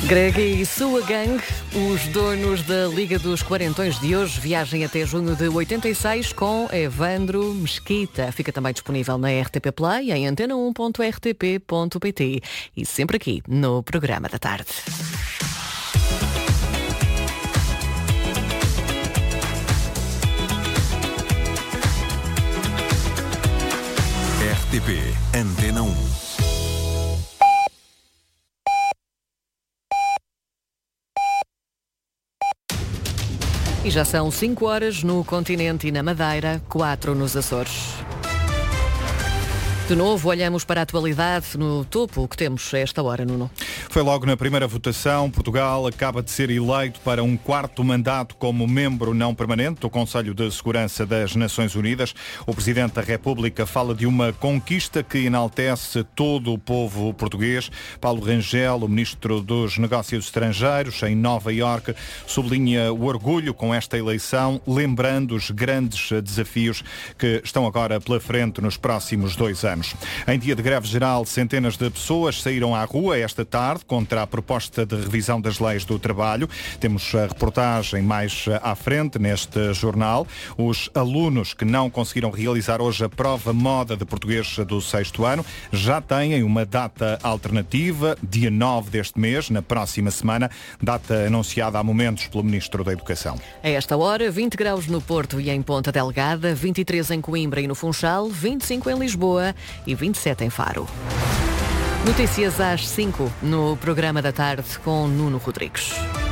Greg e sua gangue, os donos da Liga dos Quarentões de hoje, viagem até junho de 86 com Evandro Mesquita. Fica também disponível na RTP Play, em antena1.rtp.pt e sempre aqui no Programa da Tarde. RTP Antena 1. E já são 5 horas no continente e na Madeira, 4 nos Açores. De novo, olhamos para a atualidade no topo. O que temos a esta hora, Nuno? Foi logo na primeira votação. Portugal acaba de ser eleito para um 4º mandato como membro não permanente do Conselho de Segurança das Nações Unidas. O Presidente da República fala de uma conquista que enaltece todo o povo português. Paulo Rangel, o Ministro dos Negócios Estrangeiros, em Nova Iorque, sublinha o orgulho com esta eleição, lembrando os grandes desafios que estão agora pela frente nos próximos 2 anos. Em dia de greve geral, centenas de pessoas saíram à rua esta tarde contra a proposta de revisão das leis do trabalho. Temos a reportagem mais à frente neste jornal. Os alunos que não conseguiram realizar hoje a prova moda de português do 6º ano já têm uma data alternativa, dia 9 deste mês, na próxima semana, data anunciada há momentos pelo Ministro da Educação. A esta hora, 20 graus no Porto e em Ponta Delgada, 23 em Coimbra e no Funchal, 25 em Lisboa e 27 em Faro. Notícias às 5 no Programa da Tarde com Nuno Rodrigues.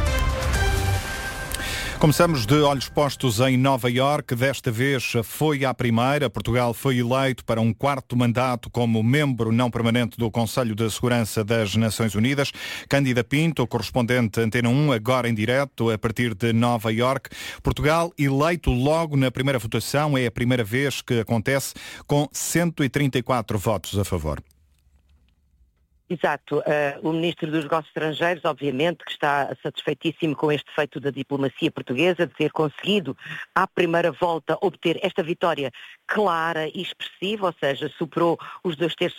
Começamos de olhos postos em Nova Iorque. Desta vez foi à primeira. Portugal foi eleito para um 4º mandato como membro não permanente do Conselho de Segurança das Nações Unidas. Cândida Pinto, correspondente Antena 1, agora em direto a partir de Nova Iorque. Portugal eleito logo na primeira votação. É a primeira vez que acontece, com 134 votos a favor. Exato. O Ministro dos Negócios Estrangeiros, obviamente, que está satisfeitíssimo com este feito da diplomacia portuguesa, de ter conseguido, à primeira volta, obter esta vitória clara e expressiva, ou seja, superou os 2/3